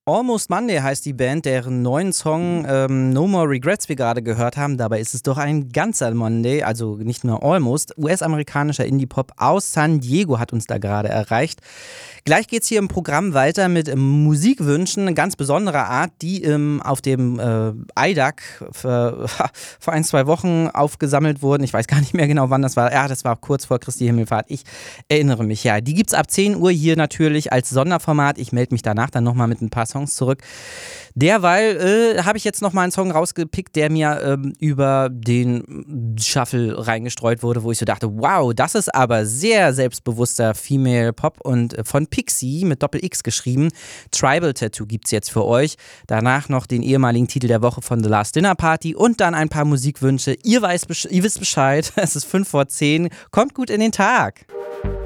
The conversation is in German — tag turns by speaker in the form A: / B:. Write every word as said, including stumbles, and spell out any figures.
A: Almost Monday heißt die Band, deren neuen Song ähm, No More Regrets wir gerade gehört haben. Dabei ist es doch ein ganzer Monday, also nicht nur Almost. U S-amerikanischer Indie-Pop aus San Diego hat uns da gerade erreicht. Gleich geht's hier im Programm weiter mit Musikwünschen ganz besonderer Art, die ähm, auf dem äh, I D A C für, vor ein, zwei Wochen aufgesammelt wurden. Ich weiß gar nicht mehr genau, wann das war. Ja, das war kurz vor Christi Himmelfahrt. Ich erinnere mich, ja. Die gibt's ab zehn Uhr hier natürlich als Sonderformat. Ich melde mich danach dann nochmal mit ein paar Songs zurück. Derweil äh, habe ich jetzt nochmal einen Song rausgepickt, der mir ähm, über den Shuffle reingestreut wurde, wo ich so dachte, wow, das ist aber sehr selbstbewusster Female Pop und äh, von Pixie mit Doppel-X geschrieben. Tribal Tattoo gibt's jetzt für euch. Danach noch den ehemaligen Titel der Woche von The Last Dinner Party und dann ein paar Musikwünsche. Ihr, weiß, ihr wisst Bescheid, es ist fünf vor zehn. Kommt gut in den Tag.